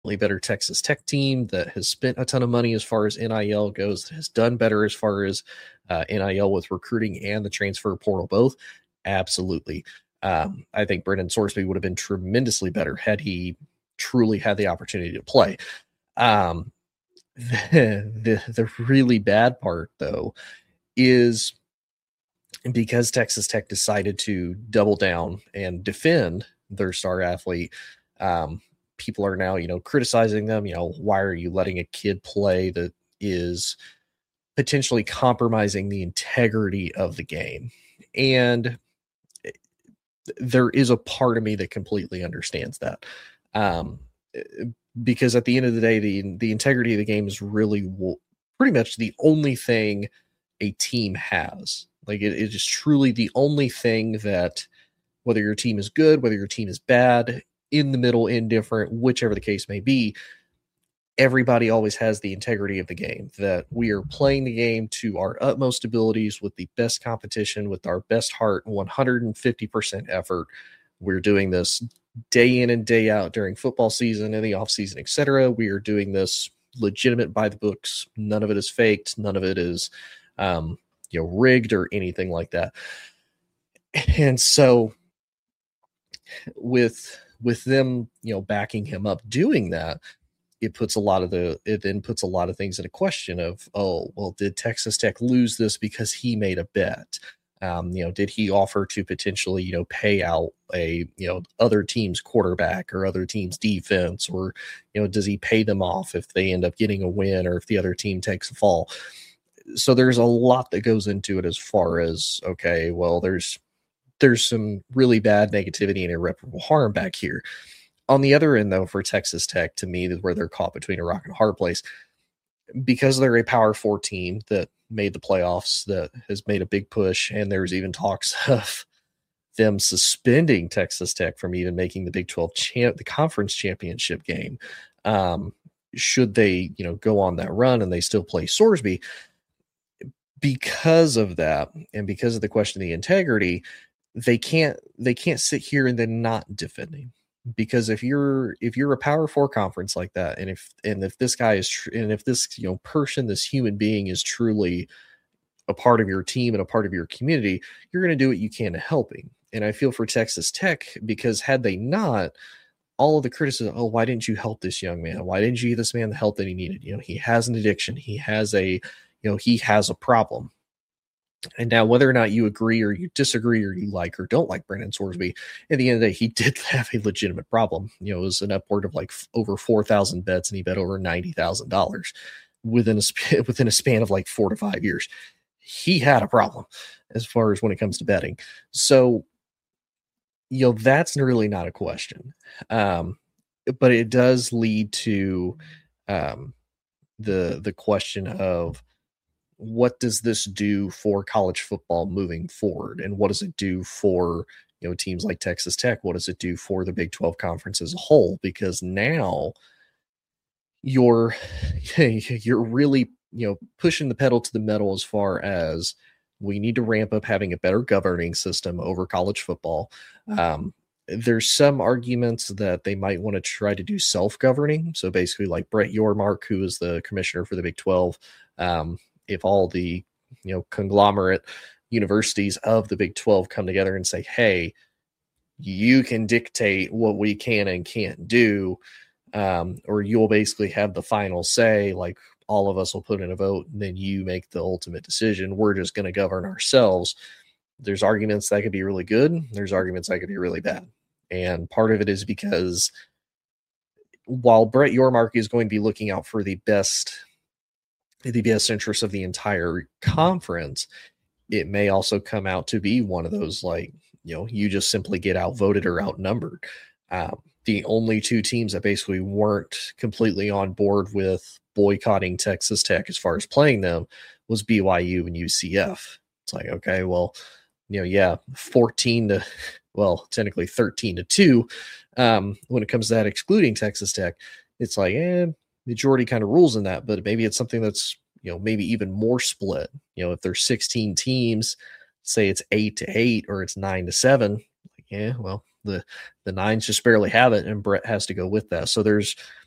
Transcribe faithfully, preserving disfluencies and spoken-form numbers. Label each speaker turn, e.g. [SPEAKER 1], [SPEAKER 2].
[SPEAKER 1] better Texas Tech team that has spent a ton of money as far as N I L goes, that has done better as far as uh, N I L with recruiting and the transfer portal both? Absolutely. Um, I think Brendan Sorsby would have been tremendously better had he truly had the opportunity to play. Um, the, the, the really bad part, though, is because Texas Tech decided to double down and defend their star athlete, um, people are now, you know, criticizing them. You know, why are you letting a kid play that is potentially compromising the integrity of the game? And there is a part of me that completely understands that. Um, because at the end of the day, the the integrity of the game is really pretty much the only thing a team has. Like it, it is truly the only thing that, whether your team is good, whether your team is bad, in the middle, indifferent, whichever the case may be, everybody always has the integrity of the game, that we are playing the game to our utmost abilities with the best competition, with our best heart, one hundred fifty percent effort. We're doing this day in and day out during football season, in the off season, et cetera. We are doing this legitimate by the books. None of it is faked. None of it is, um, you know, rigged or anything like that. And so with, with them, you know, backing him up doing that, it puts a lot of the, it then puts a lot of things into question of, oh, well, did Texas Tech lose this because he made a bet? Um, you know, did he offer to potentially, you know, pay out a, you know, other team's quarterback or other team's defense, or, you know, does he pay them off if they end up getting a win or if the other team takes a fall? So there's a lot that goes into it as far as, okay, well, there's, there's some really bad negativity and irreparable harm back here. On the other end, though, for Texas Tech, to me, where they're caught between a rock and a hard place, because they're a Power Four team that made the playoffs, that has made a big push, and there's even talks of them suspending Texas Tech from even making the Big twelve champ, the conference championship game. Um, should they, you know, go on that run and they still play Sorsby, because of that, and because of the question of the integrity, they can't they can't sit here and then not defending. Because if you're if you're a Power Four conference like that, and if and if this guy is tr- and if this, you know, person, this human being is truly a part of your team and a part of your community, you're going to do what you can to help him. And I feel for Texas Tech, because had they not, all of the criticism, oh, why didn't you help this young man? Why didn't you give this man the help that he needed? You know, he has an addiction. He has a, you know, he has a problem. And now, whether or not you agree or you disagree or you like or don't like Brendan Sorsby, at the end of the day, he did have a legitimate problem. You know, it was an upward of like f- over four thousand bets, and he bet over ninety thousand dollars within a sp- within a span of like four to five years. He had a problem as far as when it comes to betting. So, you know, that's really not a question. Um, but it does lead to um, the the question of, what does this do for college football moving forward? And what does it do for, you know, teams like Texas Tech? What does it do for the Big twelve conference as a whole? Because now you're, you're really, you know, pushing the pedal to the metal as far as, we need to ramp up having a better governing system over college football. Um, there's some arguments that they might want to try to do self-governing. So basically, like Brett Yormark, who is the commissioner for the Big twelve, um, if all the, you know, conglomerate universities of the Big twelve come together and say, hey, you can dictate what we can and can't do, um, or you'll basically have the final say, like all of us will put in a vote and then you make the ultimate decision. We're just going to govern ourselves. There's arguments that could be really good. There's arguments that could be really bad. And part of it is because while Brett Yormark is going to be looking out for the best the best interests of the entire conference, it may also come out to be one of those, like, you know, you just simply get outvoted or outnumbered. Um, the only two teams that basically weren't completely on board with boycotting Texas Tech as far as playing them was B Y U and U C F. It's like, okay, well, you know, yeah, fourteen to, well, technically thirteen to two. Um, when it comes to that, excluding Texas Tech, it's like, eh, majority kind of rules in that, but maybe it's something that's, you know, maybe even more split. You know, if there's sixteen teams, say it's eight to eight or it's nine to seven, like, yeah, well, the the nines just barely have it, and Brett has to go with that. So there's